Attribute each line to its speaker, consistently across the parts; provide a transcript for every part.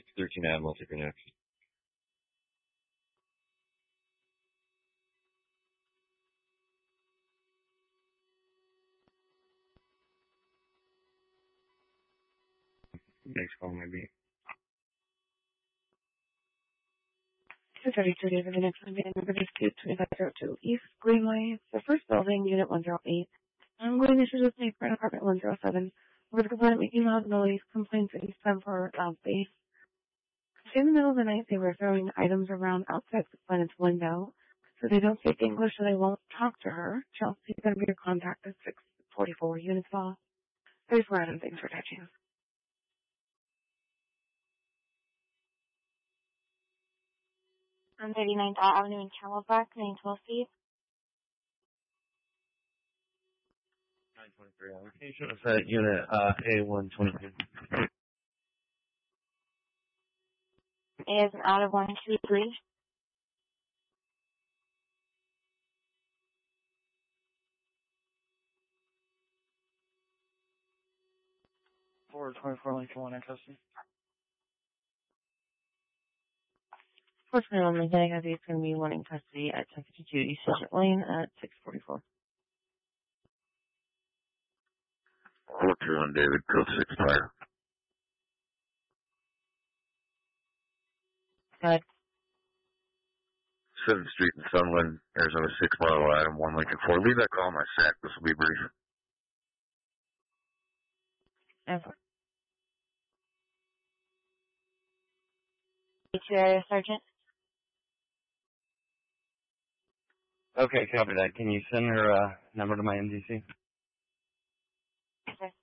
Speaker 1: 613 Admiral to connect. Next call might be.
Speaker 2: 232 David, the next one being number 2502 East Greenway, the first building, unit 108. I'm going to issue this name for apartment 107. Over the complaint making loud noise, complaints at East time for loud bass. In the middle of the night, they were throwing items around outside the planet's window. So they don't speak English, so they won't talk to her. Chelsea's going to be your contact at 644 Unisaw. 34 items, thanks for touching.
Speaker 3: On 39th Avenue in Camelback, 912 feet.
Speaker 1: 923 allocation. Is that unit A122?
Speaker 3: A is an out of 123.
Speaker 4: Forward 24 Lincoln 1 in custody.
Speaker 2: Fortunately, on the day, he's going to be wanting custody at 1052 East Pleasant Lane at 644.
Speaker 1: 421 David, code 65.
Speaker 2: Good.
Speaker 1: 7th Street in Sunland, Arizona 6 model item 1 Lincoln 4. Leave that call in my set. This will be brief.
Speaker 2: Okay.
Speaker 3: Area Sergeant.
Speaker 4: Okay, copy that. Can you send her number to my MDC?
Speaker 3: Okay.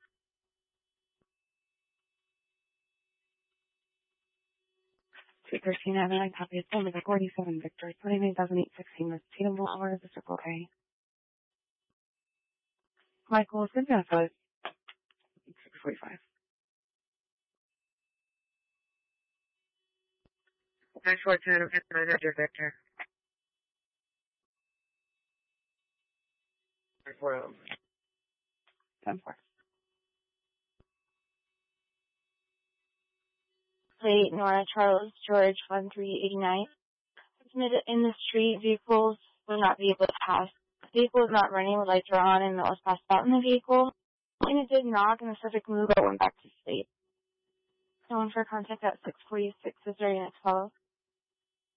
Speaker 2: Street 13 Avenue, I copy it. Phone number 47 Victor, 29,816. Miss Tatum will order the Circle K. Michael, good enough. 645. Next 14, Victor. 10-4.
Speaker 3: Plate Nora Charles George 1389. Submitted in the street, vehicles will not be able to pass. The vehicle is not running, the lights are on, and it was passed out in the vehicle. And it did knock, and the subject moved, but went back to sleep. Someone for contact at 646 is there your next follow?